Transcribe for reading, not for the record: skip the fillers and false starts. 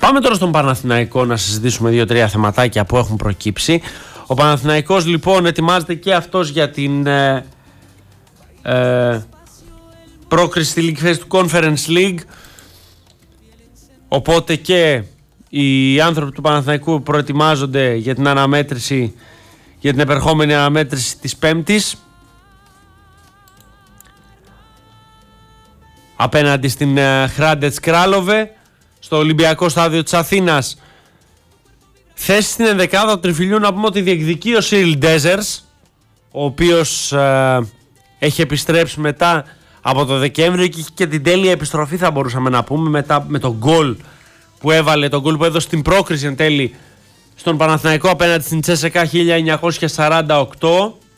Πάμε τώρα στον Παναθηναϊκό να συζητήσουμε 2-3 θεματάκια που έχουν προκύψει. Ο Παναθηναϊκός λοιπόν ετοιμάζεται και αυτός για την πρόκριση στη League Phase του Conference League. Οπότε και οι άνθρωποι του Παναθηναϊκού προετοιμάζονται για την αναμέτρηση, για την επερχόμενη αναμέτρηση της Πέμπτης απέναντι στην Hrádec Králové στο Ολυμπιακό Στάδιο της Αθήνας. Θέση στην ενδεκάδα του Τριφυλιού να πούμε ότι διεκδικεί ο Cyril Dessers, ο οποίος έχει επιστρέψει μετά από το Δεκέμβριο και έχει και την τέλεια επιστροφή, θα μπορούσαμε να πούμε, μετά με τον γκολ που έβαλε, τον γκολ που έδωσε την πρόκριση εν τέλει στον Παναθηναϊκό απέναντι στην Τσέσεκα 1948.